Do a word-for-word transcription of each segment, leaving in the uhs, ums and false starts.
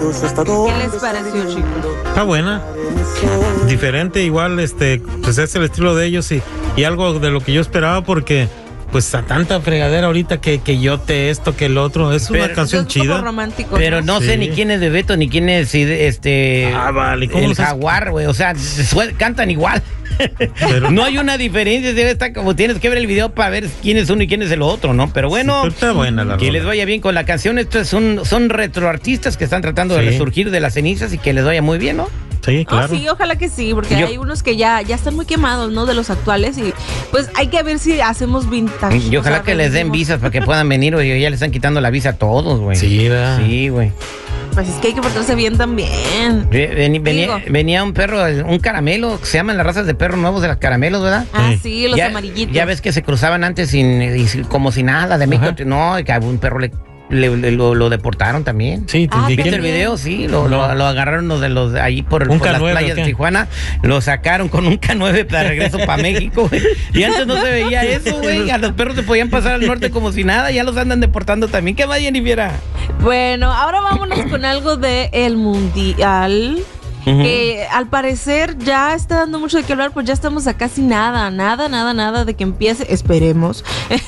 ¿Qué les pareció, chicos? Está buena, diferente, igual, este, pues es el estilo de ellos y, y algo de lo que yo esperaba porque... Pues a tanta fregadera ahorita que, que yo te esto, que el otro. Es pero, una canción es chida. Romántico, pero no sí. sé ni quién es Bebeto, ni quién es este... Ah, vale. ¿Cómo el Jaguar, güey. O sea, cantan igual. Pero no hay una diferencia. Debe estar como tienes que ver el video para ver quién es uno y quién es el otro, ¿no? Pero bueno, sí, pero está buena la que rola. les vaya bien con la canción. Estos son, son retroartistas que están tratando sí. de resurgir de las cenizas y que les vaya muy bien, ¿no? Sí, claro. Oh, sí, ojalá que sí, porque Yo, hay unos que ya, ya están muy quemados, ¿no? De los actuales y pues hay que ver si hacemos vintage. Y ojalá o sea, que les den visas para que puedan venir, güey. Ya le están quitando la visa a todos, güey. Sí, ¿verdad? Sí, güey. Pues es que hay que portarse bien también. Ven, venía, venía un perro, un caramelo, que se llaman las razas de perros nuevos de las caramelos, ¿verdad? Ah, Sí. sí, los ya, amarillitos. Ya ves que se cruzaban antes sin, y como si nada de México. Ajá. No, que a un perro le, le, le- lo, lo deportaron también. Sí, Ah, ¿y ¿Viste quién? el video? Sí, lo, No. lo, lo agarraron los de los de allí por, ¿Un por las K nueve playas o qué? de Tijuana, lo sacaron con un K nueve para regreso para México, güey. Y antes no se veía eso, güey. A los perros se podían pasar al norte como si nada, ya los andan deportando también. ¿Qué más, Jennifer? Bueno, ahora vámonos con algo de el mundial. Ujú. Que al parecer ya está dando mucho de qué hablar, pues ya estamos a casi nada, nada, nada, nada de que empiece, esperemos,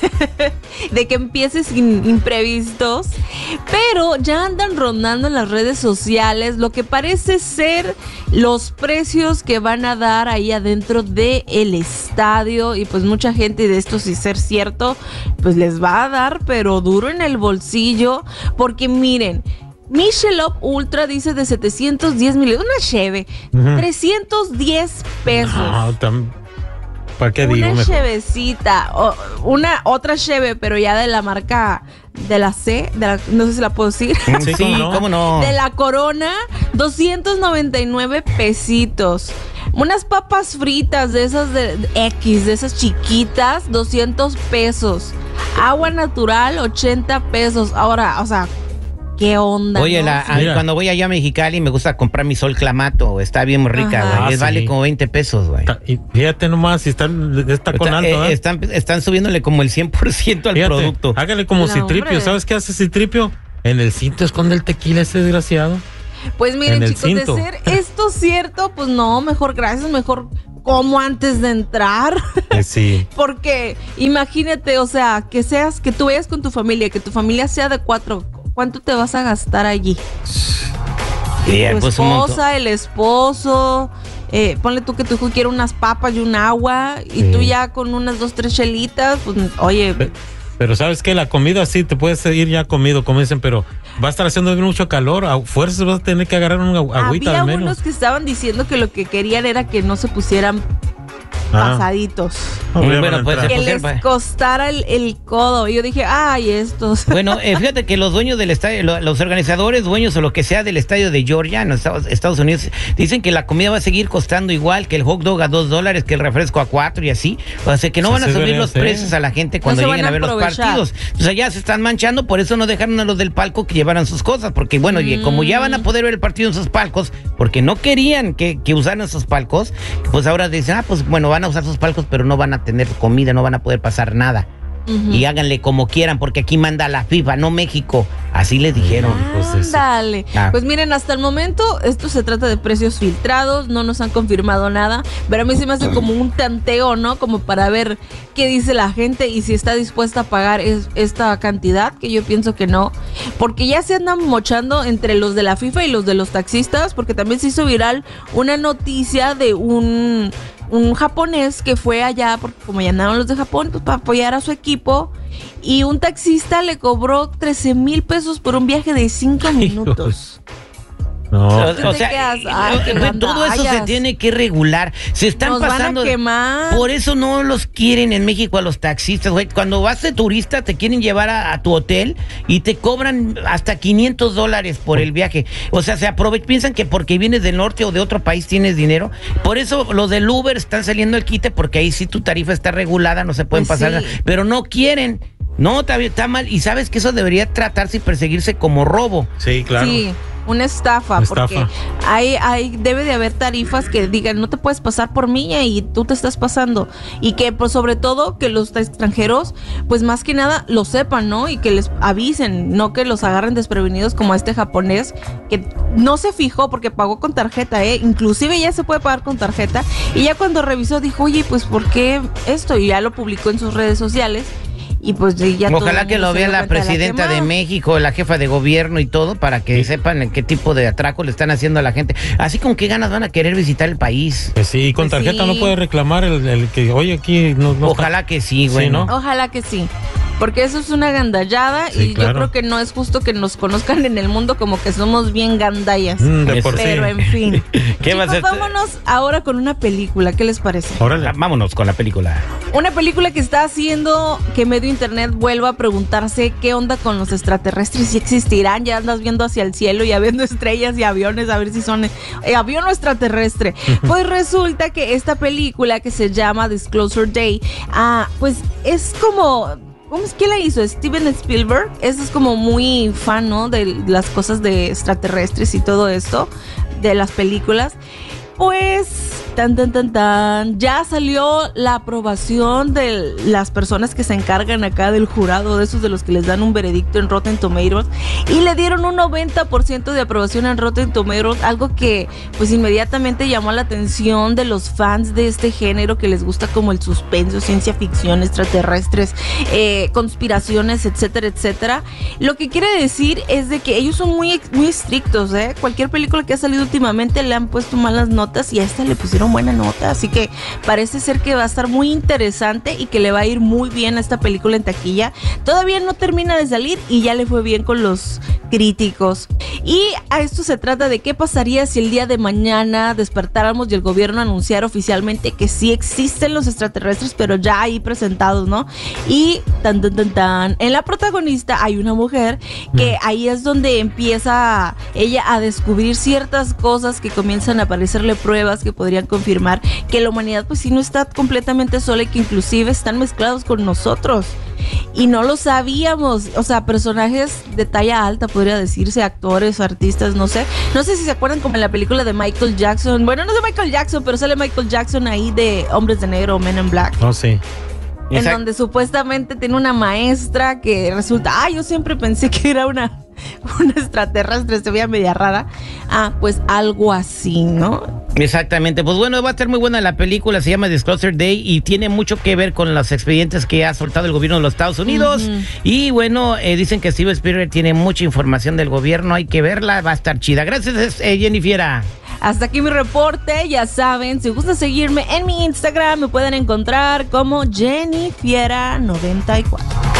de que empiece sin imprevistos, pero ya andan rondando en las redes sociales lo que parece ser los precios que van a dar ahí adentro del estadio y pues mucha gente de esto, si ser cierto, pues les va a dar pero duro en el bolsillo, porque miren, Michelob Ultra dice de setecientos diez mil, una cheve, Ujú. trescientos diez pesos. No, tam- ¿para qué digo? Una Mejor. chevecita, o- una otra cheve, pero ya de la marca de la C, de la, no sé si la puedo decir, Sí, Sí, ¿cómo no? ¿cómo no? de la Corona, doscientos noventa y nueve pesitos. Unas papas fritas de esas de, de X, de esas chiquitas, doscientos pesos. Agua natural, ochenta pesos. Ahora, o sea, ¿qué onda? Oye, no? la, a- Mira. cuando voy allá a Mexicali me gusta comprar mi Sol Clamato. Está bien rica, Ajá. güey. Ah, Les vale sí. como veinte pesos, güey. Ta- y fíjate nomás, si están, está con Está- alto, eh, ¿eh? están, están subiéndole como el cien por ciento al Fíjate, producto. hágale como No, Citripio. hombre. ¿Sabes qué hace Citripio? En el cinto esconde el tequila ese desgraciado. Pues miren, En el chicos, cinto. de ser esto cierto, pues no, mejor gracias, mejor como antes de entrar. Eh, sí. Porque imagínate, o sea, que seas, que tú vayas con tu familia, que tu familia sea de cuatro, ¿cuánto te vas a gastar allí? Sí, Tu pues, un montón. esposa, el esposo, eh, ponle tú que tu hijo quiere unas papas y un agua, y Sí. tú ya con unas dos, tres chelitas, pues oye, Pe- Pero sabes que la comida sí, te puedes ir ya comido, como dicen, pero va a estar haciendo mucho calor, a fuerzas vas a tener que agarrar una agu- agüita había al menos. unos que estaban diciendo que lo que querían era que no se pusieran Ah. pasaditos. No, ya Bueno, van a pues, entrar. Que pues, les pa- costara el, el codo. Y yo dije, ay, estos. Bueno, eh, fíjate que los dueños del estadio, lo- los organizadores, dueños o lo que sea del estadio de Georgia en los Estados, Estados Unidos, dicen que la comida va a seguir costando igual, que el hot dog a dos dólares, que el refresco a cuatro y así. O sea, que no Pues van a así subir debería los ser. precios a la gente cuando se lleguen van a a ver los aprovechar. partidos. O sea, ya se están manchando, por eso no dejaron a los del palco que llevaran sus cosas, porque bueno, y como ya van a poder ver el partido en sus palcos, porque no querían que, que usaran esos palcos, pues ahora dicen, ah, pues bueno, van a usar sus palcos, pero no van a tener comida, no van a poder pasar nada. Ujú. Y háganle como quieran, porque aquí manda la FIFA, no México. Así les dijeron. pues eso. Ándale. Ah. Pues miren, hasta el momento esto se trata de precios filtrados, no nos han confirmado nada, pero a mí se me hace como un tanteo, ¿no? Como para ver qué dice la gente y si está dispuesta a pagar es- esta cantidad, que yo pienso que no, porque ya se andan mochando entre los de la FIFA y los de los taxistas, porque también se hizo viral una noticia de un un japonés que fue allá, porque como ya andaban los de Japón, pues para apoyar a su equipo, y un taxista le cobró trece mil pesos por un viaje de cinco minutos. No, O, Tú o te sea, quedas, ay, eh, qué eh, todo eso se gandallas. tiene que regular. Se están Nos van a pasando. quemar. Por eso no los quieren en México a los taxistas, güey. Cuando vas de turista te quieren llevar a, a tu hotel y te cobran hasta quinientos dólares por el viaje. O sea, se aprovechan, piensan que porque vienes del norte o de otro país tienes dinero. Por eso los del Uber están saliendo al quite, porque ahí sí tu tarifa está regulada, no se pueden Pues pasar. sí. Pero no quieren. No, está, bien, está mal. Y sabes que eso debería tratarse y perseguirse como robo. sí, claro. Sí. una estafa, Una porque estafa. hay, hay, debe de haber tarifas que digan, no te puedes pasar por mí y tú te estás pasando. Y que, pues, sobre todo, que los extranjeros, pues, más que nada, lo sepan, ¿no? Y que les avisen, no que los agarren desprevenidos como a este japonés, que no se fijó porque pagó con tarjeta, ¿eh? Inclusive ya se puede pagar con tarjeta. Y ya cuando revisó, dijo, oye, pues, ¿por qué esto? Y ya lo publicó en sus redes sociales. Y pues ya todo Ojalá el que mundo lo se vea dio la cuenta de presidenta de quemada. México, la jefa de gobierno y todo, para que sepan en qué tipo de atraco le están haciendo a la gente. Así con qué ganas van a querer visitar el país. Pues sí, con Pues tarjeta sí. no puede reclamar el, el que, oye, aquí no, no Ojalá que sí, güey. Sí, ¿no? Ojalá que sí. Porque eso es una gandallada Sí, y claro. yo creo que no es justo que nos conozcan en el mundo como que somos bien gandallas. Mm, de por Pero sí. en fin. ¿Qué va a Chicos, ser? vámonos ahora con una película. ¿Qué les parece? Órale. Vámonos con la película. Una película que está haciendo que medio internet vuelva a preguntarse qué onda con los extraterrestres, si existirán. Ya andas viendo hacia el cielo, ya viendo estrellas y aviones, a ver si son eh, avión o extraterrestre. Pues resulta que esta película que se llama Disclosure Day, ah, pues es como... ¿Cómo es que la hizo? Steven Spielberg. Ese es como muy fan, ¿no? De las cosas de extraterrestres y todo esto, de las películas. Pues, tan, tan, tan, tan, ya salió la aprobación de las personas que se encargan acá del jurado, de esos de los que les dan un veredicto en Rotten Tomatoes, y le dieron un noventa por ciento de aprobación en Rotten Tomatoes, algo que pues inmediatamente llamó la atención de los fans de este género que les gusta como el suspenso, ciencia ficción, extraterrestres, eh, conspiraciones, etcétera, etcétera. Lo que quiere decir es de que ellos son muy, muy estrictos, ¿eh? Cualquier película que ha salido últimamente le han puesto malas notas y a esta le pusieron buena nota, así que parece ser que va a estar muy interesante y que le va a ir muy bien a esta película en taquilla. Todavía no termina de salir y ya le fue bien con los críticos. Y a esto se trata de qué pasaría si el día de mañana despertáramos y el gobierno anunciara oficialmente que sí existen los extraterrestres, pero ya ahí presentados, ¿no? Y tan tan tan tan, en la protagonista hay una mujer que ahí es donde empieza ella a descubrir ciertas cosas que comienzan a aparecerle pruebas que podrían confirmar que la humanidad pues sí no está completamente sola y que inclusive están mezclados con nosotros. Y no lo sabíamos, o sea, personajes de talla alta, podría decirse, actores, artistas, no sé. No sé si se acuerdan como en la película de Michael Jackson. Bueno, no es de Michael Jackson, pero sale Michael Jackson ahí de Hombres de Negro, Men in Black. No, sí. En Exacto. donde supuestamente tiene una maestra que resulta, ah, yo siempre pensé que era una, una extraterrestre, se veía media rara. Ah, pues algo así, ¿no? Exactamente, pues bueno, va a estar muy buena la película, se llama Disclosure Day y tiene mucho que ver con los expedientes que ha soltado el gobierno de los Estados Unidos. Uh-huh. Y bueno, eh, dicen que Steven Spielberg tiene mucha información del gobierno, hay que verla, va a estar chida. Gracias, eh, Jennifer. Hasta aquí mi reporte, ya saben, si gusta seguirme en mi Instagram me pueden encontrar como Jennifiera noventa y cuatro.